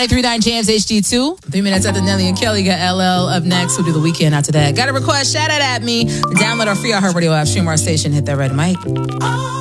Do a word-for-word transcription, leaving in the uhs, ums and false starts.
ninety-three point nine Jams H D two. Three minutes after Nelly and Kelly got L L up next. We'll do the weekend after that. Got a request? Shout out at me. Download our free iHeartRadio app. Stream our station. Hit that red mic.